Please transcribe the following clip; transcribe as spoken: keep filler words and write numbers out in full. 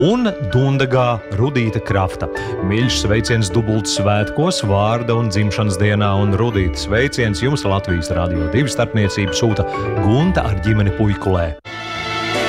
un Dundagā Rudīta Krafta. Mīļš sveiciens dubult svētkos, vārda un dzimšanas dienā, un Rudīta sveiciens jums Latvijas Radio divi starpniecību sūta Gunta ar ģimeni Puikulē.